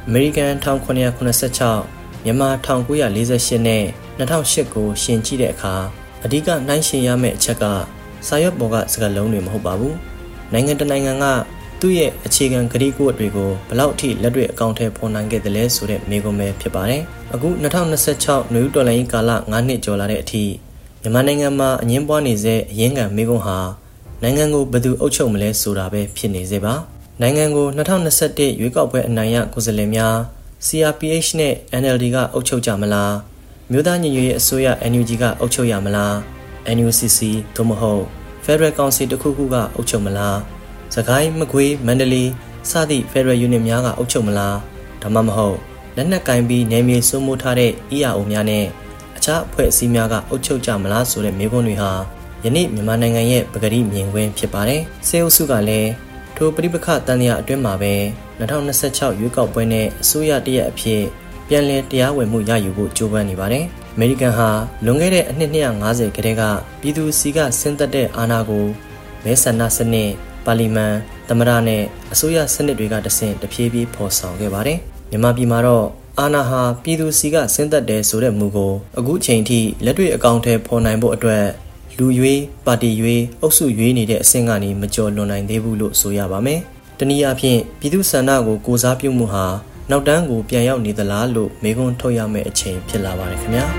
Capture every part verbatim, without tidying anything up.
အမေရိကန်၁၉၇၆မြန်မာ၁၉၄၈နဲ့၂၀၀၈ကိုရှင်ကြည့်တဲ့အခါအဓိကနှိုင်းယှဉ်ရမယ့်အချက်ကစာရွက်ပေါ်ကစကားလုံးတွေမဟုတ်ပါဘူးနိုင်ငံတနိုင်ငံကသူ့ရဲ့အခြေခံကတိကဝတ်တွေကိုဘလောက်အထိလက်တွေ့အကောင့်ထဲပေါ်နိုင်ခဲ့တယ်လဲဆိုတဲ့မေးခွန်းပဲဖြစ်ပါတယ်အခု၂၀၂၆နွေဦးတော်လှန်ရေးကာလ၅နှစ်ကျော်လာတဲ့အထိမြန်မာနိုင်ငံမှာအငင်းပွားနေစေအရင်းခံမေးခွန်းဟာနိုင်ငံကိုဘယ်သူအုပ်ချုပ်မလဲဆိုတာပဲဖြစ်နေစေပါနိုင်ငံကို၂၀၂၁ရွေးကောက်ပွဲအနိုင်ရကိုယ်စားလှယ်များ C R P H နဲ့ N L D ကအုပ်ချုပ်ကြမလားမြို့သားညီညွတ်ရေးအစိုးရ N U G ကအုပ်ချုပ်ရမလား N U C C သို့မဟုတ် Federal Council တစ်ခုခုကအုပ်ချုပ်မလားစကိုင်းမကွေးမန္တလေးစသည့် Federal Unit များကအုပ်ချုပ်မလားဒါမှမဟုတ်လက်နက်ကင်ပြီးနယ်မြေစိုးမိုးထားတဲ့ E R O များနဲ့အခြားအဖွဲ့အစည်းများကအုပ်ချုပ်ကြမလားဆိုတဲ့မေးခွန်းတွေဟာယနေ့မြန်မာနိုင်ငံရဲ့ပကတိမြင်ကွင်းဖြစ်ပါတယ်စေအုပ်စုကလည်းထိုပဋိပက္ခတန်ရာအတွင်းမှာပဲ၂၀၂၆ရွေးကောက်ပွဲနဲ့အစိုးရတရက်အဖြစ်ပြန်လည်တရားဝင်မှုရယူဖို့ကြိုးပမ်းနေပါတယ်အမေရိကန်ဟာလွန်ခဲ့တဲ့အနှစ်၂၅၀ခန့်ကပြည်သူစီကဆင်းသက်တဲ့အာဏာကိုမဲဆန္ဒစနစ်ပါလီမန်သမ္မတနဲ့အစိုးရစနစ်တွေကတဆင့်တဖြည်းဖြည်းဖော်ဆောင်ခဲ့ပါတယ်မြန်မာပြည်မှာတော့အာဏာဟာပြည်သူစီကဆင်းသက်တယ်ဆိုတဲ့မူကိုအခုချိန်ထိလက်တွေ့အကောင့်ထဲပေါ်နိုင်ဖို့အတွက်လူရွေးပါတီရွေးအုပ်စုရွေးနေတဲ့အဆင့်ကနေမကျော်လွန်နိုင်သေးဘူးလို့ဆိုရပါမယ်တနည်းအားဖြင့်ပြည်သူဆန္ဒကိုကိုစားပြုမှုဟာနောက်တန်းကိုပြန်ရောက်နေသလားလို့မေးခွန်းထုတ်ရမယ့်အချိန်ဖြစ်လာပါတယ်ခင်ဗျာ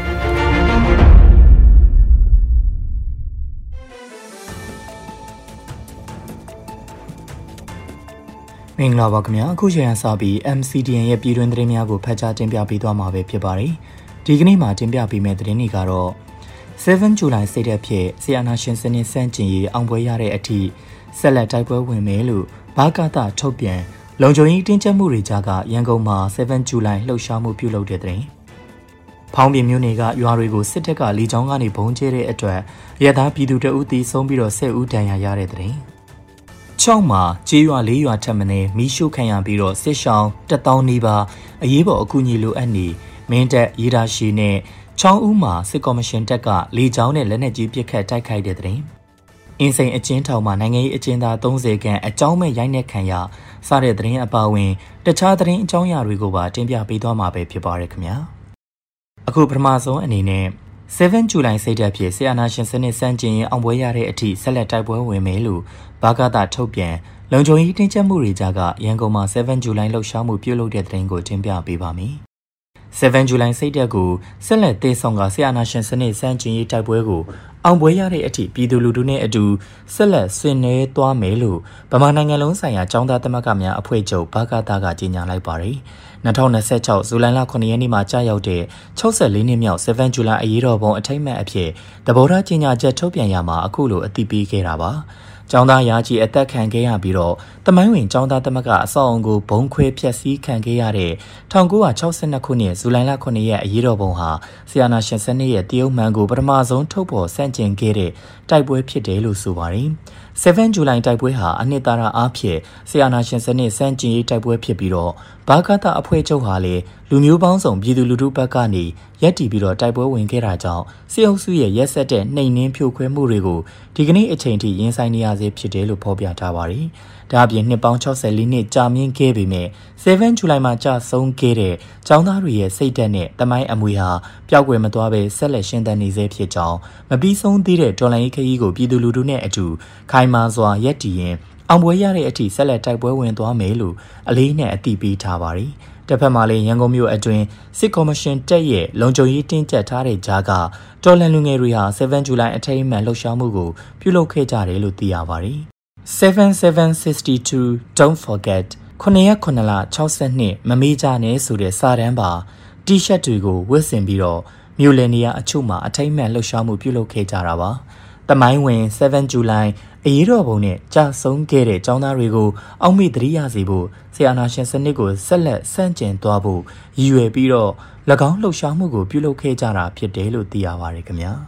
မင်္ဂလာပါခင်ဗျာအခုချိန်ကစပြီး M C D N ရဲ့ပြည်တွင်းသတင်းများကိုဖတ်ကြားတင်ပြပေးသွားမှာပဲဖြစ်ပါတယ်ဒီကနေ့မှာတင်ပြပေးမယ့်သတင်းတွေကတော့seven July စိတ်သက်ဖြင့်ဆီယနာရှင်စနစ်စန့်ကျင်ရေးအောင်ပွဲရတဲ့အထိဆက်လက်တိုက်ပွဲဝင်မယ်လို့ဘာကတာထုတ်ပြန်လုံခြုံရေးတင်းကျပ်မှုတွေကြားကရန်ကုန်မှာ seven July လှုပ်ရှားမှုပြုလုပ်တဲ့တဲ့ဖောင်းပြင်မြို့နယ်ကရွာတွေကိုစစ်တပ်ကလီချောင်းကနေဘုံကျဲတဲ့အတွက်ရသားပြည်သူတအုပ်တီဆုံးပြီးတော့ဆယ်ဦးဒဏ်ရာရတဲ့တဲ့ချောင်းမှာကျေးရွာလေးရွာထပ်မံမီးရှို့ခံရပြီးတော့စစ်ရှောင်းတစ်သောင်းနီးပါးအရေးပေါ်အကူအညီလိုအပ်နေမင်းတပ်ရေးတာရှိနဲ့ချောင်းဦးမှာစစ်ကော်မရှင်တပ်ကလေကြောင်းနဲ့လက်နက်ကြီးပစ်ခတ်တိုက်ခိုက်တဲ့တဲ့အင်းစိန်အကျဉ်းထောင်မှာနိုင်ငံရေးအကျဉ်းသားသုံးဆယ်ခန့်အကြောင်းမဲ့ရိုက်နှက်ခံရစတဲ့သတင်းအပါအဝင်တခြားသတင်းအကြောင်းအရာတွေကိုပါတင်ပြပေးသွားမှာပဲဖြစ်ပါရခင်ဗျာအခုပထမဆုံးအနေနဲ့seven July စိတ်သက်ဖြင့်ဆီယနာရှင်စနစ်စန့်ကျင်ရေးအောင်ပွဲရတဲ့အထိဆက်လက်တိုက်ပွဲဝင်မယ်လို့ဘာကတာထုတ်ပြန်လုံခြုံရေးတင်းကျပ်မှုတွေကြားကရန်ကုန်မှာseven July လှုပ်ရှားမှုပြုလုပ်တဲ့သတင်းကိုတင်ပြပေးပါမယ်seven July စိတ်သက်ကိုဆက်လက်တည်ဆောင်ကဆီယနာရှင်စနစ်စန့်ကျင်ရေးတိုက်ပွဲကိုအောင်ပွဲရတဲ့အထိပြည်သူလူထုနဲ့အတူဆက်လက်ဆင်နွှဲသွားမယ်လို့ဗမာနိုင်ငံလုံးဆိုင်ရာចောင်းသားသမဂ္ဂများအဖွဲ့ချုပ်ဘာကတာကကြေညာလိုက်ပါတယ်၂၀၂၆ဇူလိုင်လခုနှစ်ရက်နေ့မှာကြာရောက်တဲ့၆၄နှစ်မြောက်seven July အရေးတော်ပုံအထိမ်းအမှတ်အဖြစ်သဘောထားကြေညာချက်ထုတ်ပြန်ရမှာအခုလိုအသိပေးခဲ့တာပါကျောင်းသားရာကြီးအသက်ခံခဲ့ရပြီးတော့တမိုင်းဝင်ကျောင်းသားသမဂ္ဂအဆောက်အုံကိုဘုံခွဲဖျက်ဆီးခံခဲ့ရတဲ့၁၉၆၂ခုနှစ်ဇူလိုင်လခုနှစ်ရက်အရေးတော်ပုံဟာဆီယနာရှင်စနစ်ရဲ့တရုတ်မှန်ကိုပထမဆုံးထုတ်ပေါ်ဆန့်ကျင်ခဲ့တဲ့တိုက်ပွဲဖြစ်တယ်လို့ဆိုပါတယ်seven July တိုက်ပွဲဟာအနှစ်သာရအားဖြင့်ဆီယနာရှင်စနစ်စန့်ကျင်ရေးတိုက်ပွဲဖြစ်ပြီးတော့ဘာကတာအဖွဲ့ချုပ်ဟာလည်းလူမျိုးပေါင်းစုံပြည်သူလူထုဘက်ကနေရက်တီပြီးတော့တိုက်ပွဲဝင်ခဲ့တာကြောင့်စစ်အုပ်စုရဲ့ရက်စက်တဲ့နှိမ်နင်းဖြိုခွဲမှုတွေကိုဒီကနေ့အချိန်ထိရင်ဆိုင်နေရစေဖြစ်တယ်လို့ဖော်ပြထားပါတယ်။ဒါအပြင်နှစ်ပေါင်း၆၄နှစ်ကြာမြင့်ခဲ့ပေမဲ့seven July မှာကြာဆုံးခဲ့တဲ့ចောင်းသားတွေရဲ့စိတ်ဓာတ်နဲ့တမိုင်းအမွေဟာပျောက်ကွယ်မသွားဘဲဆက်လက်ရှင်သန်နေစေဖြစ်ကြောင်းမပြီးဆုံးသေးတဲ့တော်လှန်ရေးခရီးကိုပြည်သူလူထုနဲ့အတူခိုင်မာစွာရက်တီရင်အောင်ပွဲရတဲ့အထိဆက်လက်တိုက်ပွဲဝင်သွားမယ်လို့အလေးနဲ့အသိပေးထားပါတယ်။တစ်ဖက်မှာလည်းရန်ကုန်မြို့အတွင်းစစ်ကော်မရှင်တပ်ရဲ့လုံခြုံရေးတင်းကျပ်ထားတဲ့ကြားကတော်လှန်လူငယ်တွေဟာseven July အထိမ်းအမှတ်လှုပ်ရှားမှုကိုပြုလုပ်ခဲ့ကြတယ်လို့သိရပါတယ်။ seven seven sixty-two Don't forget ခုနှစ်ရက်ခုနှစ်လ၆၂မမေ့ကြနဲ့ဆိုတဲ့စာတမ်းပါတီရှပ်တွေကိုဝတ်ဆင်ပြီးတော့မြို့လယ်နေရာအချို့မှာအထိမ်းအမှတ်လှုပ်ရှားမှုပြုလုပ်ခဲ့ကြတာပါ။တမိုင်းဝင်seven July အရေးတော်ပုံနဲ့ကြာဆုံးခဲ့တဲ့ចောင်းသားတွေကိုအောက်မေ့သတိရစေဖို့ဆီယနာရှင်စနစ်ကိုဆက်လက်ဆန့်ကျင်သွားဖို့ရည်ရွယ်ပြီးတော့၎င်းလှုပ်ရှားမှုကိုပြုလုပ်ခဲ့ကြတာဖြစ်တယ်လို့သိရပါတယ်ခင်ဗျာ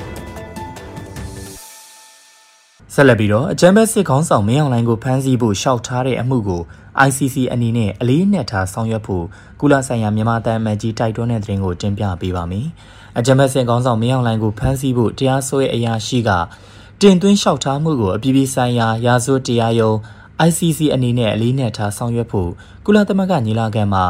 ဆက်လက်ပြီးတော့အကြမ်းဖက်စစ်ခေါင်းဆောင်မင်းအောင်လှိုင်ကိုဖမ်းဆီးဖို့ရှောက်ထားတဲ့အမှုကို I C C အနေနဲ့အလေးနက်ထားဆောင်ရွက်ဖို့ကုလဆိုင်ရာမြန်မာတန်အမတ်ကြီးတိုက်တွန်းတဲ့သတင်းကိုတင်ပြပေးပါမယ်အကြမ်းဖက်စစ်ခေါင်းဆောင်မင်းအောင်လှိုင်ကိုဖမ်းဆီးဖို့တရားစွဲအရာရှိကတင်သွင်းလျှောက်ထားမှုကိုအပြည်ပြည်ဆိုင်ရာရာဇဝတ်တရားရုံး I C C အနေနဲ့အလေးနက်ထားဆောင်ရွက်ဖို့ကုလသမဂ္ဂညီလာခံမှာ